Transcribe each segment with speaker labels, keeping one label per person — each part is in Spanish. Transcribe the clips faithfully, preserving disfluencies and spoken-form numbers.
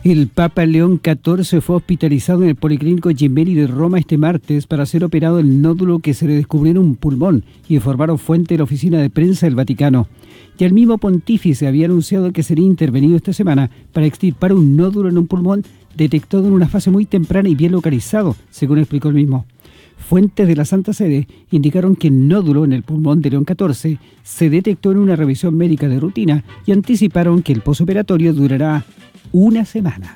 Speaker 1: El Papa León catorce fue hospitalizado en el Policlínico Gemelli de Roma este martes para ser operado el nódulo que se le descubrió en un pulmón, informaron fuentes de la oficina de prensa del Vaticano. Y el mismo pontífice había anunciado que sería intervenido esta semana para extirpar un nódulo en un pulmón detectado en una fase muy temprana y bien localizado, según explicó el mismo. Fuentes de la Santa Sede indicaron que el nódulo en el pulmón de León catorce se detectó en una revisión médica de rutina y anticiparon que el posoperatorio durará una semana.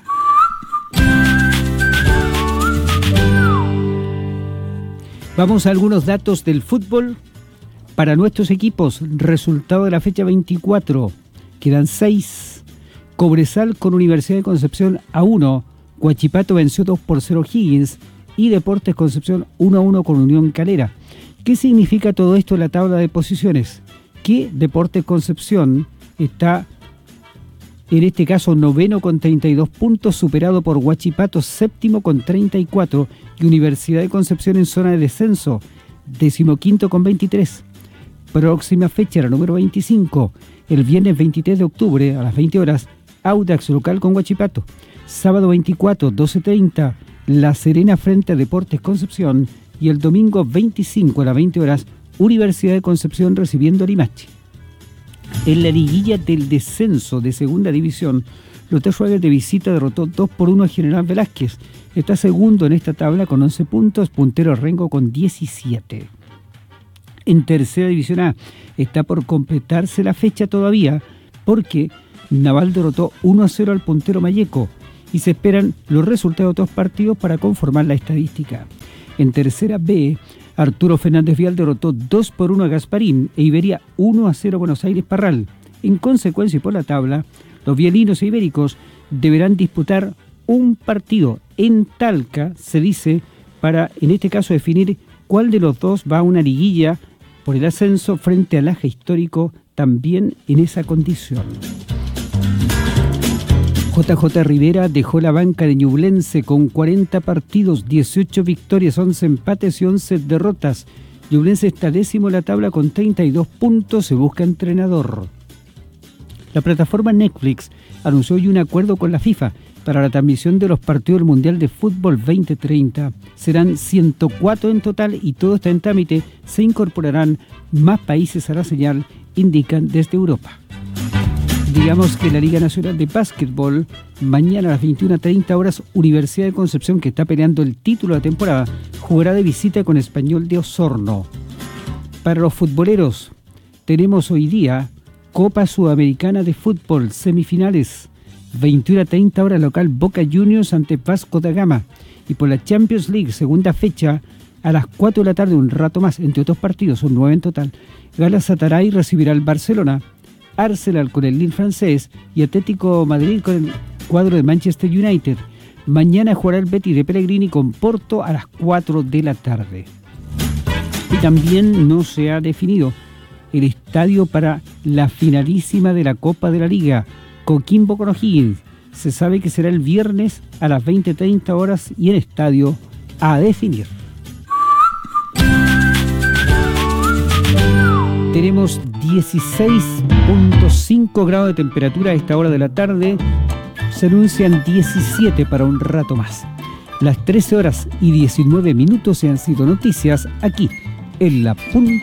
Speaker 1: Vamos a algunos datos del fútbol para nuestros equipos. Resultado de la fecha veinticuatro. Quedan seis. Cobresal con Universidad de Concepción a uno. Huachipato venció dos por cero Higgins. Y Deportes Concepción uno a uno con Unión Calera. ¿Qué significa todo esto en la tabla de posiciones? Que Deportes Concepción está, en este caso, noveno con treinta y dos puntos, superado por Huachipato, séptimo con treinta y cuatro, y Universidad de Concepción en zona de descenso, decimoquinto con veintitrés. Próxima fecha, la número veinticinco, el viernes veintitrés de octubre a las veinte horas, Audax local con Huachipato. Sábado veinticuatro, doce treinta, La Serena frente a Deportes Concepción, y el domingo veinticinco a las veinte horas, Universidad de Concepción recibiendo a Limache. En la liguilla del descenso de segunda división, Lothar Schwager de visita derrotó dos por uno a General Velázquez. Está segundo en esta tabla con once puntos, puntero Rengo con diecisiete. En tercera división A está por completarse la fecha todavía, porque Naval derrotó uno a cero al puntero Mayeco y se esperan los resultados de otros partidos para conformar la estadística. En tercera B, Arturo Fernández Vial derrotó dos por uno a Gasparín e Iberia uno a cero a Buenos Aires Parral. En consecuencia y por la tabla, los vialinos e ibéricos deberán disputar un partido en Talca, se dice, para en este caso definir cuál de los dos va a una liguilla por el ascenso frente al Aja Histórico, también en esa condición. J J Rivera dejó la banca de Ñublense con cuarenta partidos, dieciocho victorias, once empates y once derrotas. Ñublense está décimo en la tabla con treinta y dos puntos, se busca entrenador. La plataforma Netflix anunció hoy un acuerdo con la FIFA para la transmisión de los partidos del Mundial de Fútbol veinte treinta. Serán ciento cuatro en total y todo está en trámite. Se incorporarán más países a la señal, indican desde Europa. Digamos que la Liga Nacional de Básquetbol, mañana a las veintiuna treinta horas, Universidad de Concepción, que está peleando el título de la temporada, jugará de visita con Español de Osorno. Para los futboleros, tenemos hoy día Copa Sudamericana de Fútbol, semifinales, veintiuna treinta horas local, Boca Juniors ante Vasco da Gama. Y por la Champions League, segunda fecha, a las cuatro de la tarde, un rato más, entre otros partidos, son nueve en total, Galatasaray recibirá al Barcelona, Arsenal con el Lille francés y Atlético Madrid con el cuadro de Manchester United. Mañana jugará el Betis de Pellegrini con Porto a las cuatro de la tarde. Y también no se ha definido el estadio para la finalísima de la Copa de la Liga, Coquimbo con O'Higgins. Se sabe que será el viernes a las veinte treinta horas y en estadio a definir. Tenemos dieciséis punto cinco grados de temperatura a esta hora de la tarde. Se anuncian diecisiete para un rato más. Las trece horas y diecinueve minutos se han sido noticias aquí en La Punta.